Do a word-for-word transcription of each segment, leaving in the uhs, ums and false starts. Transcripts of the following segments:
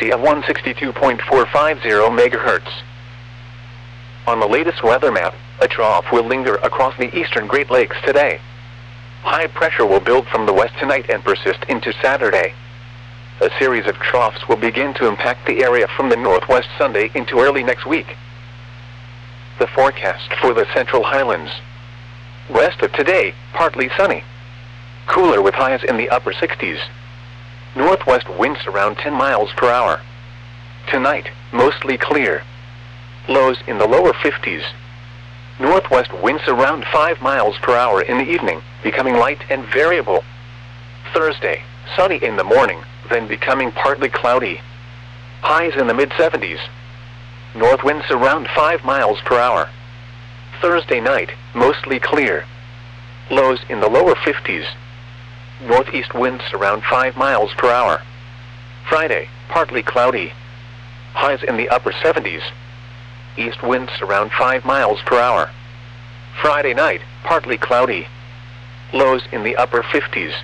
frequency of one sixty-two point four five zero megahertz. On the latest weather map, a trough will linger across the eastern Great Lakes today. High pressure will build from the west tonight and persist into Saturday. A series of troughs will begin to impact the area from the northwest Sunday into early next week. The forecast for the Central Highlands. West of today, partly sunny. Cooler with highs in the upper sixties. Northwest winds around ten miles per hour. Tonight, mostly clear. Lows in the lower fifties. Northwest winds around five miles per hour in the evening, becoming light and variable. Thursday, sunny in the morning, then becoming partly cloudy. Highs in the mid seventies. North winds around five miles per hour. Thursday night, mostly clear. Lows in the lower fifties. Northeast winds around five miles per hour. Friday, partly cloudy. Highs in the upper seventies. East winds around five miles per hour. Friday night, partly cloudy. Lows in the upper fifties.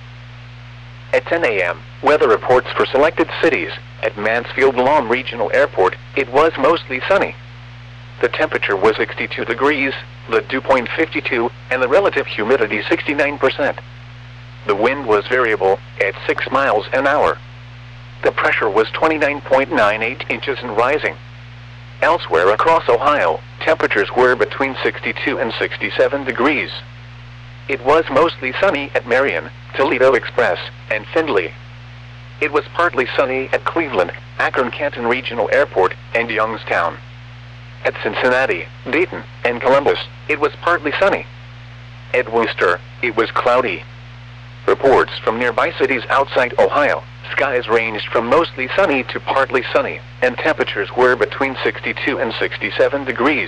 At ten a m, weather reports for selected cities. At Mansfield-Lom Regional Airport, it was mostly sunny. The temperature was sixty-two degrees, the dew point fifty-two, and the relative humidity sixty-nine percent. The wind was variable, at six miles an hour. The pressure was twenty-nine point nine eight inches and rising. Elsewhere across Ohio, temperatures were between sixty-two and sixty-seven degrees. It was mostly sunny at Marion, Toledo Express, and Findlay. It was partly sunny at Cleveland, Akron-Canton Regional Airport, and Youngstown. At Cincinnati, Dayton, and Columbus, it was partly sunny. At Worcester, it was cloudy. Reports from nearby cities outside Ohio, skies ranged from mostly sunny to partly sunny, and temperatures were between sixty-two and sixty-seven degrees.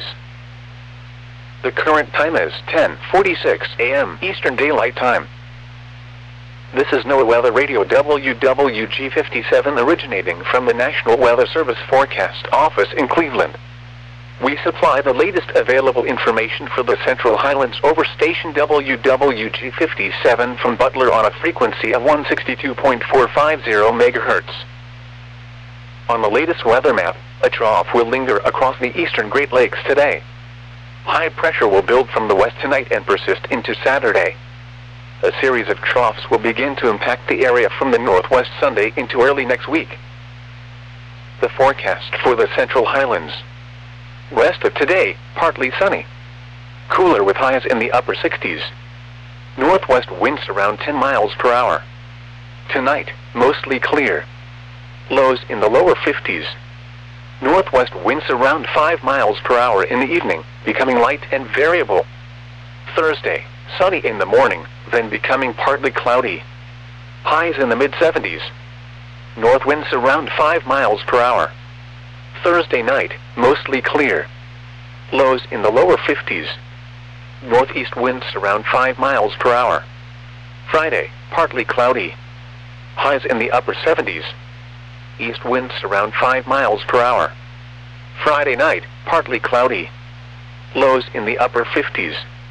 The current time is ten forty-six a m Eastern Daylight Time. This is NOAA Weather Radio W W G fifty-seven originating from the National Weather Service Forecast Office in Cleveland. We supply the latest available information for the Central Highlands over station W W G fifty-seven from Butler on a frequency of one sixty-two point four five zero megahertz. On the latest weather map, a trough will linger across the eastern Great Lakes today. High pressure will build from the west tonight and persist into Saturday. A series of troughs will begin to impact the area from the northwest Sunday into early next week. The forecast for the Central Highlands. West of today, partly sunny. Cooler with highs in the upper sixties. Northwest winds around ten miles per hour. Tonight, mostly clear. Lows in the lower fifties. Northwest winds around five miles per hour in the evening, becoming light and variable. Thursday, sunny in the morning, then becoming partly cloudy. Highs in the mid seventies. North winds around five miles per hour. Thursday night, mostly clear. Lows in the lower fifties. Northeast winds around five miles per hour. Friday, partly cloudy. Highs in the upper seventies. East winds around five miles per hour. Friday night, partly cloudy. Lows in the upper fifties.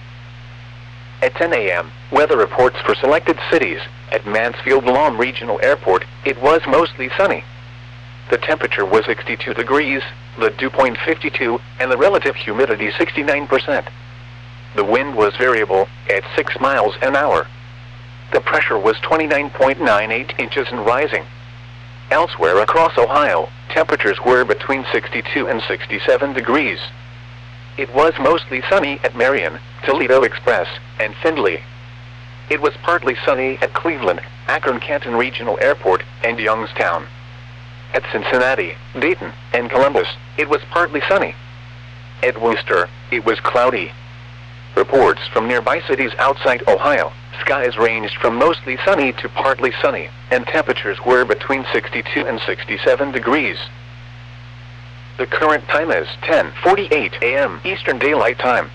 At ten a m, weather reports for selected cities. At Mansfield-Lom Regional Airport, it was mostly sunny. The temperature was sixty-two degrees, the dew point fifty-two, and the relative humidity sixty-nine percent. The wind was variable, at six miles an hour. The pressure was twenty-nine point nine eight inches and rising. Elsewhere across Ohio, temperatures were between sixty-two and sixty-seven degrees. It was mostly sunny at Marion, Toledo Express, and Findlay. It was partly sunny at Cleveland, Akron-Canton Regional Airport, and Youngstown. At Cincinnati, Dayton, and Columbus, it was partly sunny. At Worcester, it was cloudy. Reports from nearby cities outside Ohio, skies ranged from mostly sunny to partly sunny, and temperatures were between sixty-two and sixty-seven degrees. The current time is ten forty-eight a m Eastern Daylight Time.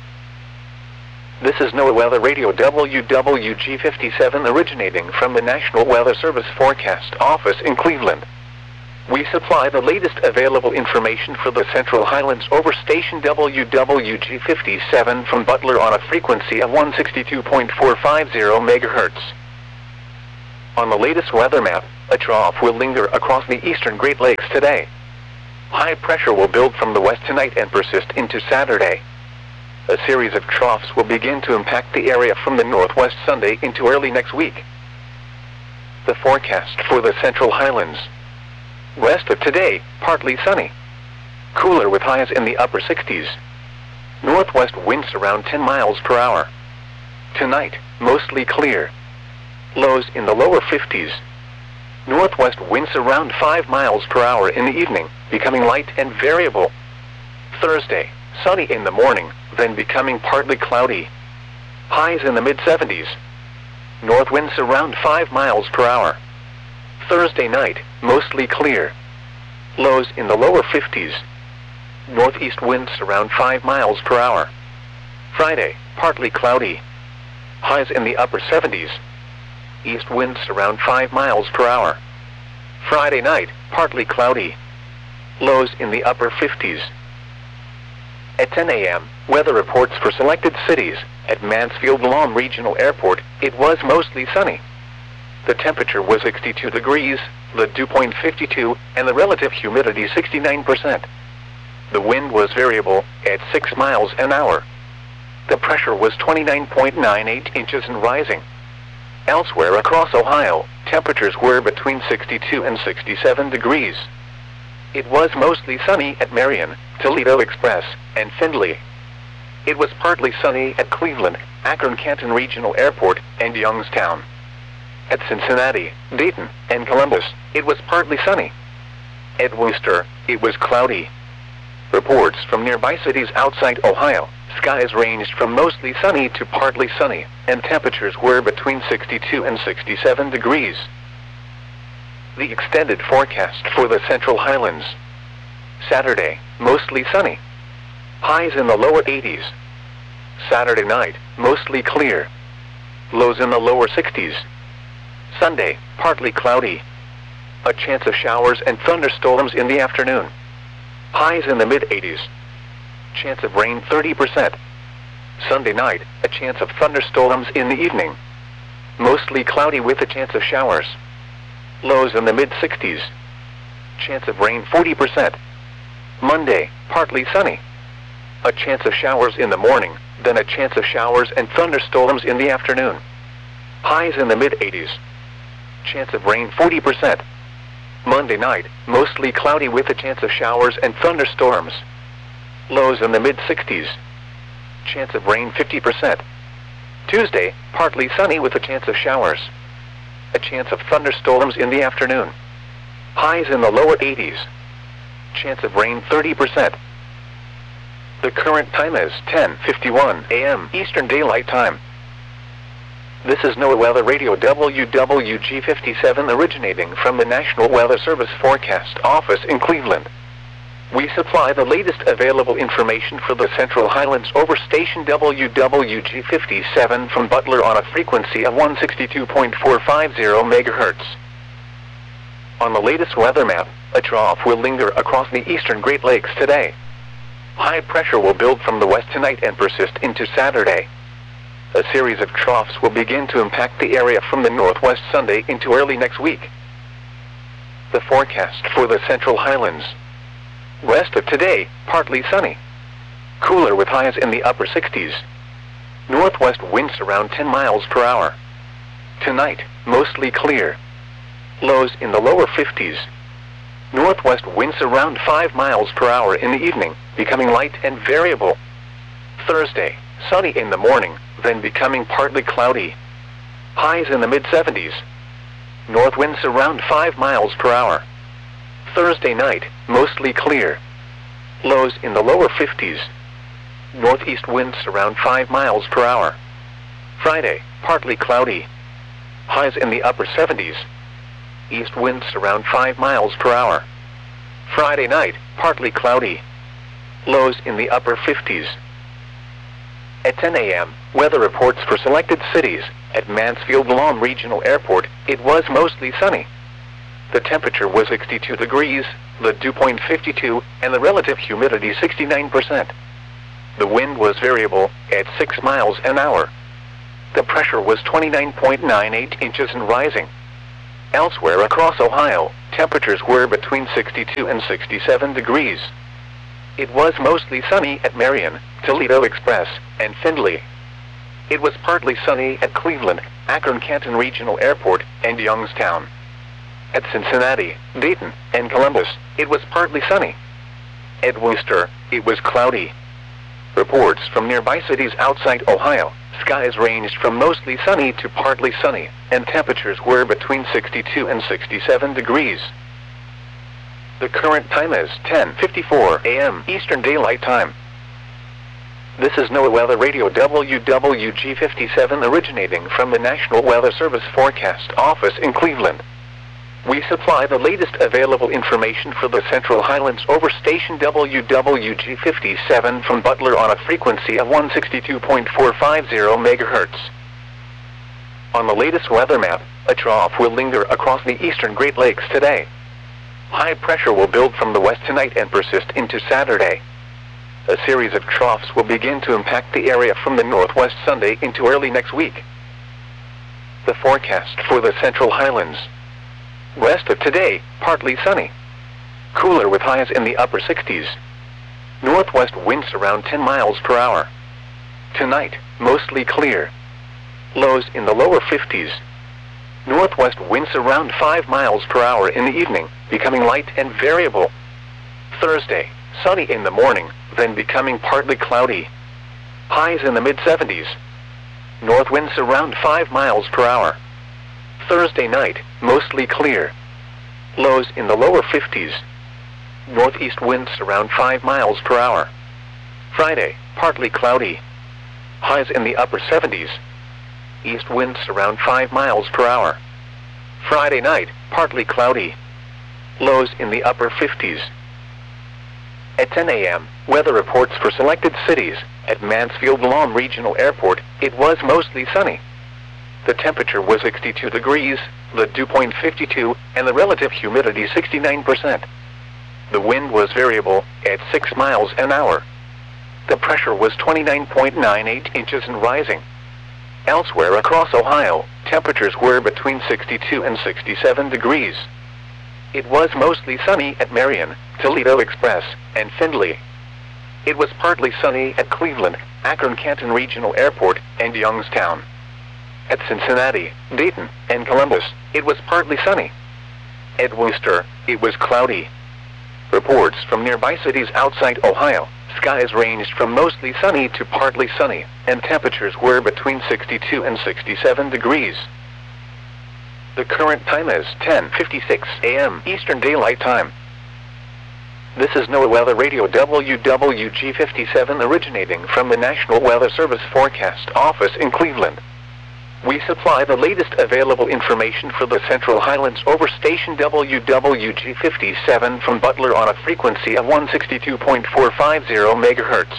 This is NOAA Weather Radio W W G fifty-seven originating from the National Weather Service Forecast Office in Cleveland. We supply the latest available information for the Central Highlands over station W W G fifty-seven from Butler on a frequency of one sixty-two point four five zero megahertz. On the latest weather map, a trough will linger across the eastern Great Lakes today. High pressure will build from the west tonight and persist into Saturday. A series of troughs will begin to impact the area from the northwest Sunday into early next week. The forecast for the Central Highlands. West of today, partly sunny. Cooler with highs in the upper sixties. Northwest winds around ten miles per hour. Tonight, mostly clear. Lows in the lower fifties. Northwest winds around five miles per hour in the evening, becoming light and variable. Thursday, sunny in the morning, then becoming partly cloudy. Highs in the mid seventies. North winds around five miles per hour. Thursday night, mostly clear. Lows in the lower fifties. Northeast winds around five miles per hour. Friday, partly cloudy. Highs in the upper seventies. East winds around five miles per hour. Friday night, partly cloudy. Lows in the upper fifties. At ten a m, weather reports for selected cities. At Mansfield-Lom Regional Airport, it was mostly sunny. The temperature was sixty-two degrees, the dew point fifty-two, and the relative humidity sixty-nine percent. The wind was variable, at six miles an hour. The pressure was twenty-nine point nine eight inches and rising. Elsewhere across Ohio, temperatures were between sixty-two and sixty-seven degrees. It was mostly sunny at Marion, Toledo Express, and Findlay. It was partly sunny at Cleveland, Akron-Canton Regional Airport, and Youngstown. At Cincinnati, Dayton, and Columbus, it was partly sunny. At Worcester, it was cloudy. Reports from nearby cities outside Ohio, skies ranged from mostly sunny to partly sunny, and temperatures were between sixty-two and sixty-seven degrees. The extended forecast for the Central Highlands. Saturday, mostly sunny. Highs in the lower eighties. Saturday night, mostly clear. Lows in the lower sixties. Sunday, partly cloudy. A chance of showers and thunderstorms in the afternoon. Highs in the mid eighties. Chance of rain thirty percent. Sunday night, a chance of thunderstorms in the evening. Mostly cloudy with a chance of showers. Lows in the mid sixties. Chance of rain forty percent. Monday, partly sunny. A chance of showers in the morning, then a chance of showers and thunderstorms in the afternoon. Highs in the mid eighties. Chance of rain forty percent. Monday night, mostly cloudy with a chance of showers and thunderstorms. Lows in the mid sixties. Chance of rain fifty percent. Tuesday, partly sunny with a chance of showers. A chance of thunderstorms in the afternoon. Highs in the lower eighties. Chance of rain thirty percent. The current time is ten fifty-one a m Eastern Daylight Time. This is NOAA Weather Radio W W G fifty-seven originating from the National Weather Service Forecast Office in Cleveland. We supply the latest available information for the Central Highlands over station W W G fifty-seven from Butler on a frequency of one sixty-two point four five zero megahertz. On the latest weather map, a trough will linger across the eastern Great Lakes today. High pressure will build from the west tonight and persist into Saturday. A series of troughs will begin to impact the area from the northwest Sunday into early next week. The forecast for the Central Highlands. West of today, partly sunny. Cooler with highs in the upper sixties. Northwest winds around ten miles per hour. Tonight, mostly clear. Lows in the lower fifties. Northwest winds around five miles per hour in the evening, becoming light and variable. Thursday, sunny in the morning, then becoming partly cloudy. Highs in the mid seventies. North winds around five miles per hour. Thursday night, mostly clear. Lows in the lower fifties. Northeast winds around five miles per hour. Friday, partly cloudy. Highs in the upper seventies. East winds around five miles per hour. Friday night, partly cloudy. Lows in the upper fifties. At ten a m, weather reports for selected cities. At Mansfield-Lom Regional Airport, it was mostly sunny. The temperature was sixty-two degrees, the dew point fifty-two, and the relative humidity sixty-nine percent. The wind was variable, at six miles an hour. The pressure was twenty-nine point nine eight inches and rising. Elsewhere across Ohio, temperatures were between sixty-two and sixty-seven degrees. It was mostly sunny at Marion, Toledo Express, and Findlay. It was partly sunny at Cleveland, Akron-Canton Regional Airport, and Youngstown. At Cincinnati, Dayton, and Columbus, it was partly sunny. At Worcester, it was cloudy. Reports from nearby cities outside Ohio, skies ranged from mostly sunny to partly sunny, and temperatures were between sixty-two and sixty-seven degrees. The current time is ten fifty-four a m Eastern Daylight Time. This is NOAA Weather Radio W W G fifty-seven originating from the National Weather Service Forecast Office in Cleveland. We supply the latest available information for the Central Highlands over station W W G fifty-seven from Butler on a frequency of one sixty-two point four five zero megahertz. On the latest weather map, a trough will linger across the eastern Great Lakes today. High pressure will build from the west tonight and persist into Saturday. A series of troughs will begin to impact the area from the northwest Sunday into early next week. The forecast for the Central Highlands. West of today, partly sunny. Cooler with highs in the upper sixties. Northwest winds around ten miles per hour. Tonight, mostly clear. Lows in the lower fifties. Northwest winds around five miles per hour in the evening, becoming light and variable. Thursday, sunny in the morning, then becoming partly cloudy. Highs in the mid seventies. North winds around five miles per hour. Thursday night, mostly clear. Lows in the lower fifties. Northeast winds around five miles per hour. Friday, partly cloudy. Highs in the upper seventies. East winds around five miles per hour. Friday night, partly cloudy. Lows in the upper fifties. At ten a m, weather reports for selected cities. At Mansfield-Lawn Regional Airport, it was mostly sunny. The temperature was sixty-two degrees, the dew point fifty-two, and the relative humidity sixty-nine percent. The wind was variable, at six miles an hour. The pressure was twenty-nine point nine eight inches and rising. Elsewhere across Ohio, temperatures were between sixty-two and sixty-seven degrees. It was mostly sunny at Marion, Toledo Express, and Findlay. It was partly sunny at Cleveland, Akron-Canton Regional Airport, and Youngstown. At Cincinnati, Dayton, and Columbus, it was partly sunny. At Worcester, it was cloudy. Reports from nearby cities outside Ohio, skies ranged from mostly sunny to partly sunny, and temperatures were between sixty-two and sixty-seven degrees. The current time is ten fifty-six a m Eastern Daylight Time. This is NOAA Weather Radio W W G fifty-seven originating from the National Weather Service Forecast Office in Cleveland. We supply the latest available information for the Central Highlands over station W W G fifty-seven from Butler on a frequency of one sixty-two point four five zero megahertz.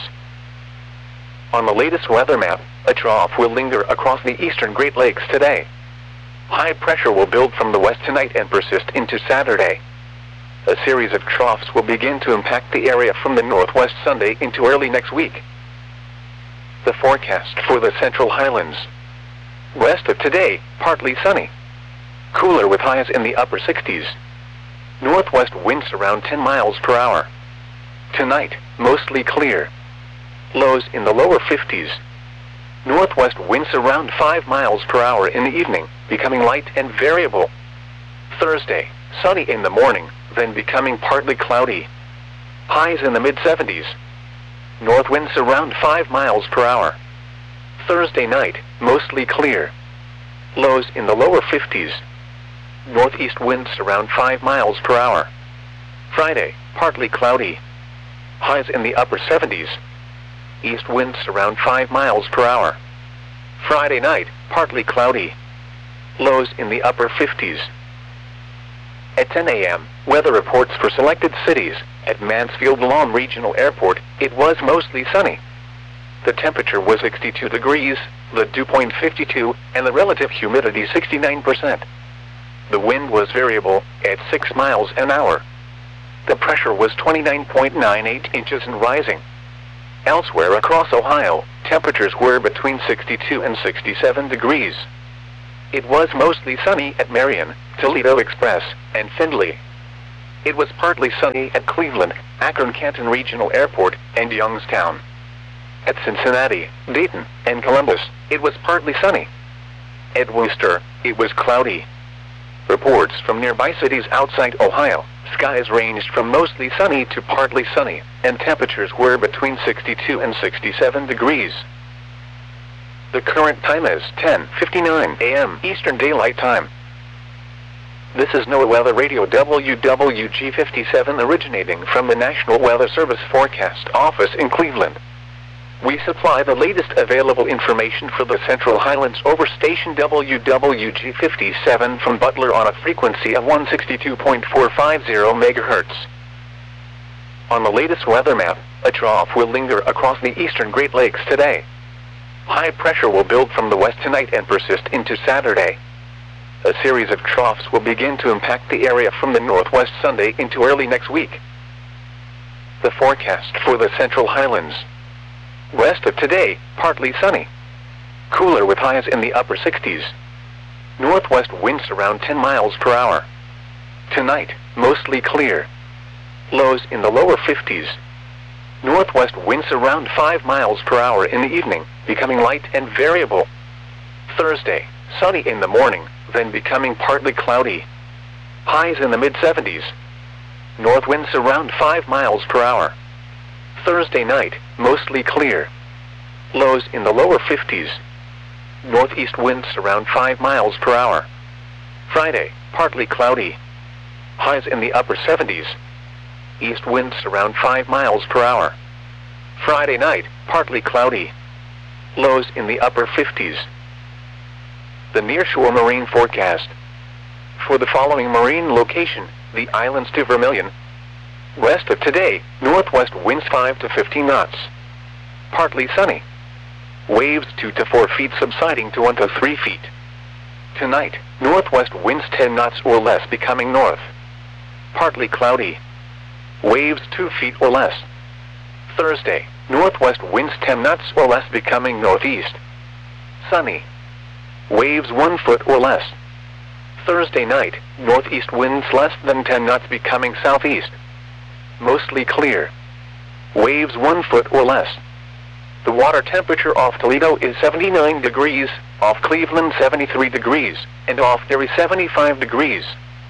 On the latest weather map, a trough will linger across the eastern Great Lakes today. High pressure will build from the west tonight and persist into Saturday. A series of troughs will begin to impact the area from the northwest Sunday into early next week. The forecast for the Central Highlands. West of today, partly sunny. Cooler with highs in the upper sixties. Northwest winds around ten miles per hour. Tonight, mostly clear. Lows in the lower fifties. Northwest winds around five miles per hour in the evening, becoming light and variable. Thursday, sunny in the morning, then becoming partly cloudy. Highs in the mid seventies. North winds around five miles per hour. Thursday night, mostly clear. Lows in the lower fifties. Northeast winds around five miles per hour. Friday, partly cloudy. Highs in the upper seventies. East winds around five miles per hour. Friday night, partly cloudy. Lows in the upper fifties. At ten a m, weather reports for selected cities. At Mansfield-Lawn Regional Airport, it was mostly sunny. The temperature was sixty-two degrees, the dew point fifty-two, and the relative humidity sixty-nine percent. The wind was variable, at six miles an hour. The pressure was twenty-nine point nine eight inches and rising. Elsewhere across Ohio, temperatures were between sixty-two and sixty-seven degrees. It was mostly sunny at Marion, Toledo Express, and Findlay. It was partly sunny at Cleveland, Akron-Canton Regional Airport, and Youngstown. At Cincinnati, Dayton, and Columbus, it was partly sunny. At Worcester, it was cloudy. Reports from nearby cities outside Ohio, skies ranged from mostly sunny to partly sunny, and temperatures were between sixty-two and sixty-seven degrees. The current time is ten fifty-nine a m Eastern Daylight Time. This is NOAA Weather Radio W W G fifty-seven originating from the National Weather Service Forecast Office in Cleveland. We supply the latest available information for the Central Highlands over station W W G fifty-seven from Butler on a frequency of one sixty-two point four five zero megahertz. On the latest weather map, a trough will linger across the eastern Great Lakes today. High pressure will build from the west tonight and persist into Saturday. A series of troughs will begin to impact the area from the northwest Sunday into early next week. The forecast for the Central Highlands. West of today, partly sunny. Cooler with highs in the upper sixties. Northwest winds around ten miles per hour. Tonight, mostly clear. Lows in the lower fifties. Northwest winds around five miles per hour in the evening, becoming light and variable. Thursday, sunny in the morning, then becoming partly cloudy. Highs in the mid seventies. North winds around five miles per hour. Thursday night, mostly clear. Lows in the lower fifties. Northeast winds around five miles per hour. Friday, partly cloudy. Highs in the upper seventies. East winds around five miles per hour. Friday night, partly cloudy. Lows in the upper fifties. The nearshore marine forecast. For the following marine location, the islands to Vermilion. West of today, northwest winds five to fifteen knots. Partly sunny. Waves two to four feet subsiding to one to three feet. Tonight, northwest winds ten knots or less becoming north. Partly cloudy. Waves two feet or less. Thursday, northwest winds ten knots or less becoming northeast. Sunny. Waves one foot or less. Thursday night, northeast winds less than ten knots becoming southeast. Mostly clear. Waves one foot or less. The water temperature off Toledo is seventy-nine degrees, off Cleveland seventy-three degrees, and off Erie seventy-five degrees.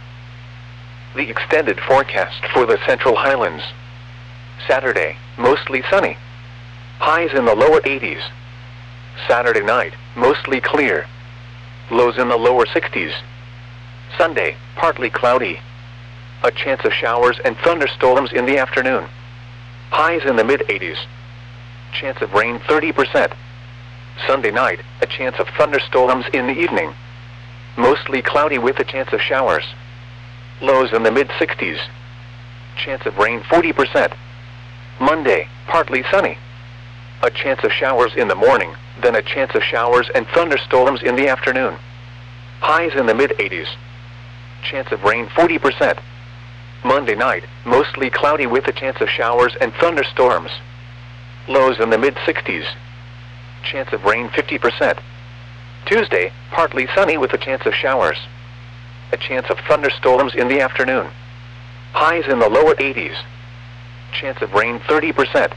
The extended forecast for the Central Highlands. Saturday, mostly sunny. Highs in the lower eighties. Saturday night, mostly clear. Lows in the lower sixties. Sunday, partly cloudy. A chance of showers and thunderstorms in the afternoon. Highs in the mid eighties. Chance of rain thirty percent. Sunday night, a chance of thunderstorms in the evening. Mostly cloudy with a chance of showers. Lows in the mid sixties. Chance of rain forty percent. Monday, partly sunny. A chance of showers in the morning, then a chance of showers and thunderstorms in the afternoon. Highs in the mid eighties. Chance of rain forty percent. Monday night, mostly cloudy with a chance of showers and thunderstorms. Lows in the mid sixties. Chance of rain fifty percent. Tuesday, partly sunny with a chance of showers. A chance of thunderstorms in the afternoon. Highs in the lower eighties. Chance of rain thirty percent.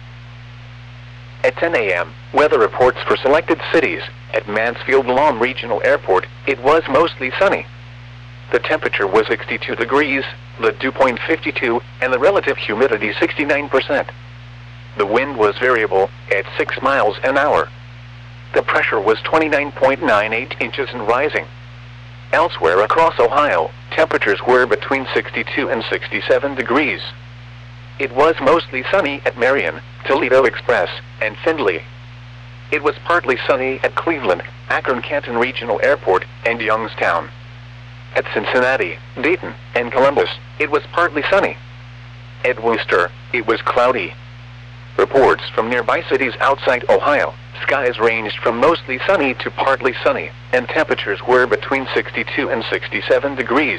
At ten a m, weather reports for selected cities. At Mansfield-Lom Regional Airport, it was mostly sunny. The temperature was sixty-two degrees, the dew point fifty-two, and the relative humidity sixty-nine percent. The wind was variable, at six miles an hour. The pressure was twenty-nine point nine eight inches and rising. Elsewhere across Ohio, temperatures were between sixty-two and sixty-seven degrees. It was mostly sunny at Marion, Toledo Express, and Findlay. It was partly sunny at Cleveland, Akron-Canton Regional Airport, and Youngstown. At Cincinnati, Dayton, and Columbus, it was partly sunny. At Worcester, it was cloudy. Reports from nearby cities outside Ohio, skies ranged from mostly sunny to partly sunny, and temperatures were between sixty-two and sixty-seven degrees.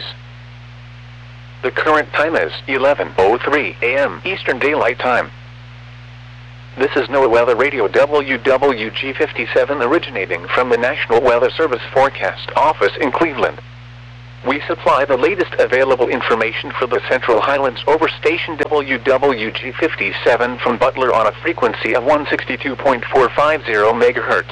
The current time is eleven oh three a m Eastern Daylight Time. This is NOAA Weather Radio W W G fifty-seven originating from the National Weather Service Forecast Office in Cleveland. We supply the latest available information for the Central Highlands over station W W G fifty-seven from Butler on a frequency of one sixty-two point four five zero megahertz.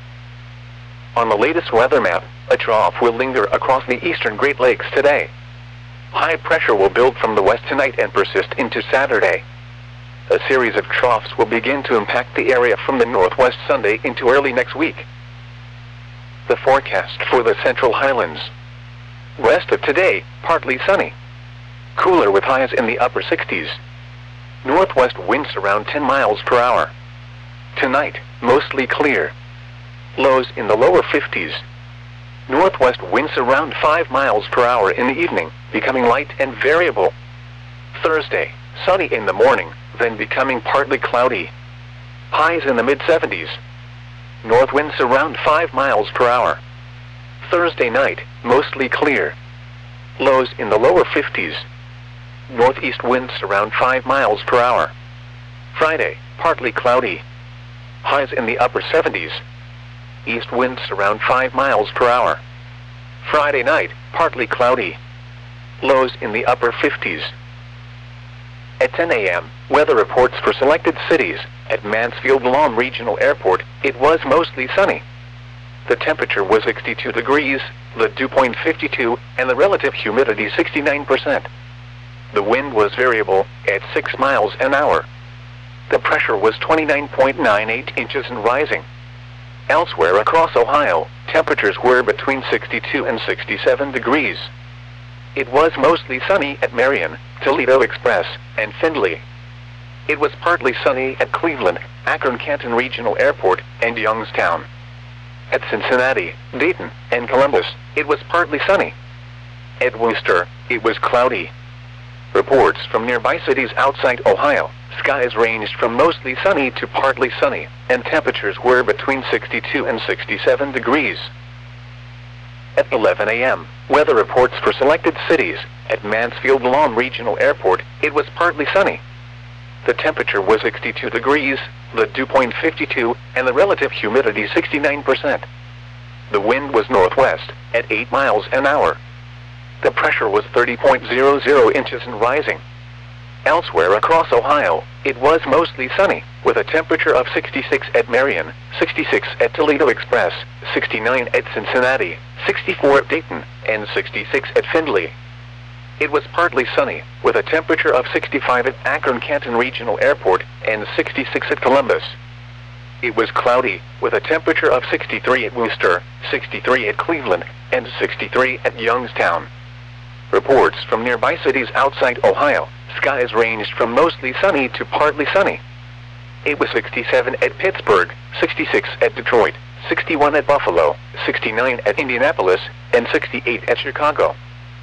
On the latest weather map, a trough will linger across the eastern Great Lakes today. High pressure will build from the west tonight and persist into Saturday. A series of troughs will begin to impact the area from the northwest Sunday into early next week. The forecast for the Central Highlands. West of today, partly sunny. Cooler with highs in the upper sixties. Northwest winds around ten miles per hour. Tonight, mostly clear. Lows in the lower fifties. Northwest winds around five miles per hour in the evening, becoming light and variable. Thursday, sunny in the morning, then becoming partly cloudy. Highs in the mid seventies. North winds around five miles per hour. Thursday night, mostly clear. Lows in the lower fifties. Northeast winds around five miles per hour. Friday, partly cloudy. Highs in the upper seventies. East winds around five miles per hour. Friday night, partly cloudy. Lows in the upper fifties. At ten a m, weather reports for selected cities. At Mansfield-Lawn Regional Airport, it was mostly sunny. The temperature was sixty-two degrees, the dew point fifty-two, and the relative humidity sixty-nine percent. The wind was variable, at six miles an hour. The pressure was twenty-nine point nine eight inches and rising. Elsewhere across Ohio, temperatures were between sixty-two and sixty-seven degrees. It was mostly sunny at Marion, Toledo Express, and Findlay. It was partly sunny at Cleveland, Akron-Canton Regional Airport, and Youngstown. At Cincinnati, Dayton, and Columbus, it was partly sunny. At Worcester, it was cloudy. Reports from nearby cities outside Ohio, skies ranged from mostly sunny to partly sunny, and temperatures were between sixty-two and sixty-seven degrees. At eleven a m, weather reports for selected cities. At Mansfield-Lawn Regional Airport, it was partly sunny. The temperature was sixty-two degrees, the dew point fifty-two, and the relative humidity sixty-nine percent. The wind was northwest, at eight miles an hour. The pressure was thirty point zero zero inches and rising. Elsewhere across Ohio, it was mostly sunny, with a temperature of sixty-six at Marion, sixty-six at Toledo Express, sixty-nine at Cincinnati, sixty-four at Dayton, and sixty-six at Findlay. It was partly sunny, with a temperature of sixty-five at Akron-Canton Regional Airport, and sixty-six at Columbus. It was cloudy, with a temperature of sixty-three at Worcester, sixty-three at Cleveland, and sixty-three at Youngstown. Reports from nearby cities outside Ohio, skies ranged from mostly sunny to partly sunny. It was sixty-seven at Pittsburgh, sixty-six at Detroit, sixty-one at Buffalo, sixty-nine at Indianapolis, and sixty-eight at Chicago.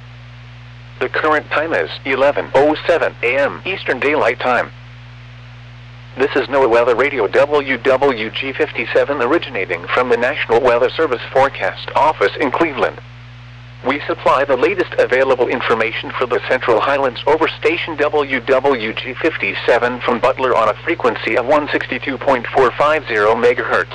The current time is eleven oh seven a m Eastern Daylight Time. This is NOAA Weather Radio W W G fifty-seven originating from the National Weather Service Forecast Office in Cleveland. We supply the latest available information for the Central Highlands over station W W G fifty-seven from Butler on a frequency of one sixty-two point four five zero megahertz.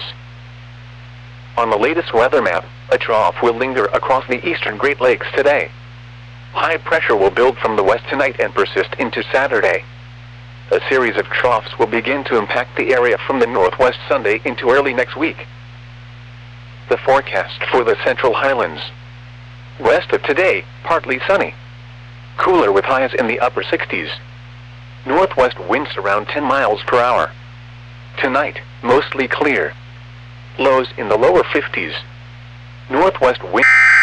On the latest weather map, a trough will linger across the eastern Great Lakes today. High pressure will build from the west tonight and persist into Saturday. A series of troughs will begin to impact the area from the northwest Sunday into early next week. The forecast for the Central Highlands. West of today, partly sunny. Cooler with highs in the upper sixties. Northwest winds around ten miles per hour. Tonight, mostly clear. Lows in the lower fifties. Northwest wind